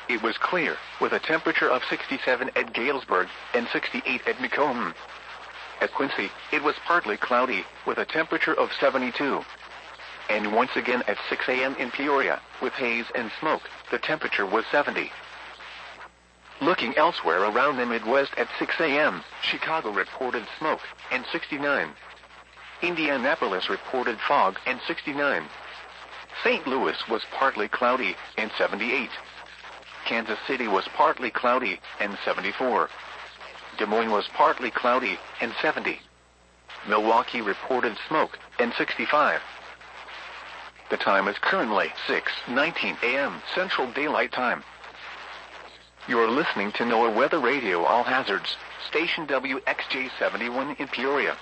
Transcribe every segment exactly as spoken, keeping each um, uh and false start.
it was clear, with a temperature of sixty-seven at Galesburg and sixty-eight at Macomb. At Quincy, it was partly cloudy, with a temperature of seventy-two. And once again at six a m in Peoria, with haze and smoke, the temperature was seventy. Looking elsewhere around the Midwest at six a m, Chicago reported smoke, and sixty-nine. Indianapolis reported fog, and sixty-nine. Saint Louis was partly cloudy, and seventy-eight. Kansas City was partly cloudy, and seventy-four. Des Moines was partly cloudy, and seventy. Milwaukee reported smoke, and sixty-five. The time is currently six nineteen a m Central Daylight Time. You're listening to NOAA Weather Radio All Hazards, station W X J seventy-one in Peoria.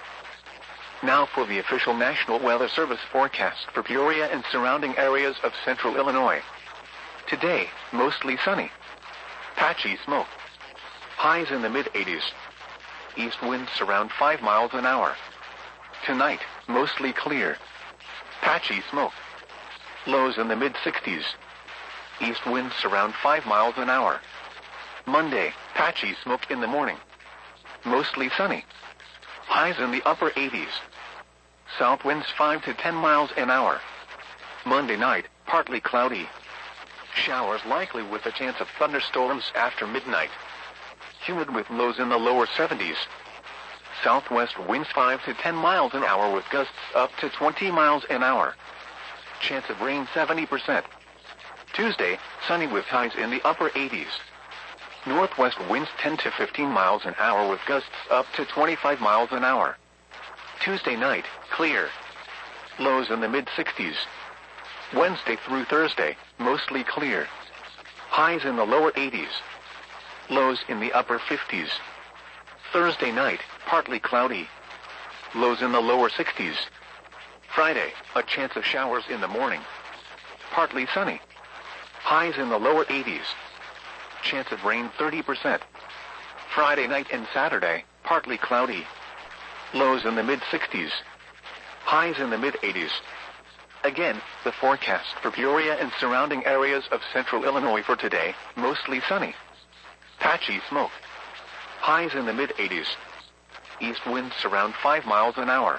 Now for the official National Weather Service forecast for Peoria and surrounding areas of central Illinois. Today, mostly sunny. Patchy smoke. Highs in the mid eighties. East winds around five miles an hour. Tonight, mostly clear. Patchy smoke. Lows in the mid sixties. East winds around five miles an hour. Monday, patchy smoke in the morning. Mostly sunny. Highs in the upper eighties. South winds five to ten miles an hour. Monday night, partly cloudy. Showers likely with a chance of thunderstorms after midnight. Humid with lows in the lower seventies. Southwest winds five to ten miles an hour with gusts up to twenty miles an hour. Chance of rain seventy percent. Tuesday, sunny with highs in the upper eighties. Northwest winds ten to fifteen miles an hour with gusts up to twenty-five miles an hour. Tuesday night, clear. Lows in the mid sixties. Wednesday through Thursday, mostly clear. Highs in the lower eighties. Lows in the upper fifties. Thursday night, partly cloudy. Lows in the lower sixties. Friday, a chance of showers in the morning. Partly sunny. Highs in the lower eighties. Chance of rain thirty percent. Friday night and Saturday, partly cloudy. Lows in the mid sixties. Highs in the mid eighties. Again, the forecast for Peoria and surrounding areas of central Illinois for today, mostly sunny. Patchy smoke. Highs in the mid eighties. East winds around five miles an hour.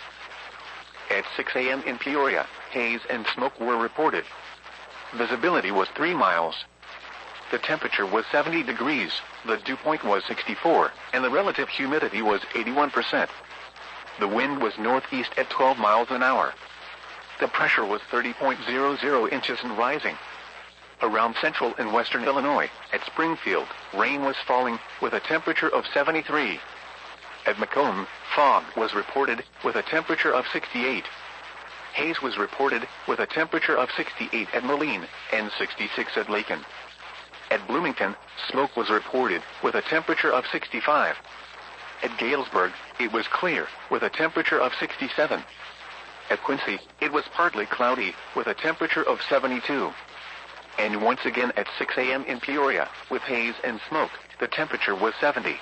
At six a m in Peoria, haze and smoke were reported. Visibility was three miles. The temperature was seventy degrees, the dew point was sixty-four, and the relative humidity was eighty-one percent. The wind was northeast at twelve miles an hour. The pressure was thirty point zero zero inches and rising. Around central and western Illinois, at Springfield, rain was falling with a temperature of seventy-three. At Macomb, fog was reported with a temperature of sixty-eight. Haze was reported with a temperature of sixty-eight at Moline and sixty-six at Lakin. At Bloomington, smoke was reported with a temperature of sixty-five. At Galesburg, it was clear with a temperature of sixty-seven. At Quincy, it was partly cloudy with a temperature of seventy-two. And once again at six a m in Peoria, with haze and smoke, the temperature was seventy.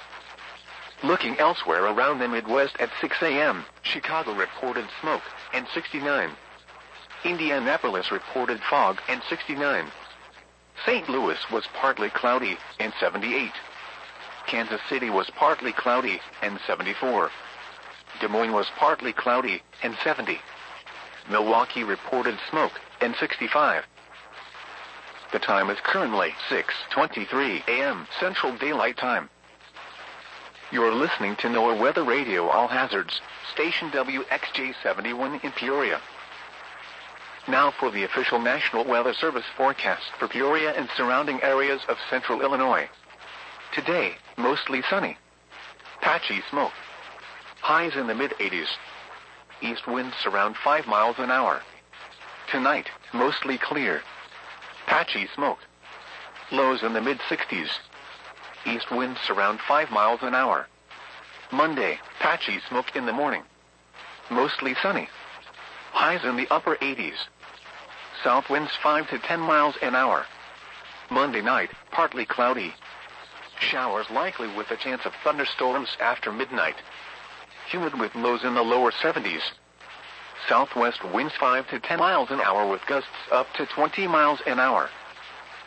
Looking elsewhere around the Midwest at six a m, Chicago reported smoke, and sixty-nine. Indianapolis reported fog, and sixty-nine. Saint Louis was partly cloudy, and seventy-eight. Kansas City was partly cloudy, and seventy-four. Des Moines was partly cloudy, and seventy. Milwaukee reported smoke, and sixty-five. The time is currently six twenty-three a m Central Daylight Time. You're listening to NOAA Weather Radio All Hazards, station W X J seventy-one in Peoria. Now for the official National Weather Service forecast for Peoria and surrounding areas of central Illinois. Today, mostly sunny. Patchy smoke. Highs in the mid eighties. East winds around five miles an hour. Tonight, mostly clear. Patchy smoke. Lows in the mid sixties. East winds around five miles an hour. Monday, patchy smoke in the morning. Mostly sunny. Highs in the upper eighties. South winds five to ten miles an hour. Monday night, partly cloudy. Showers likely with a chance of thunderstorms after midnight. Humid with lows in the lower seventies. Southwest winds five to ten miles an hour with gusts up to twenty miles an hour.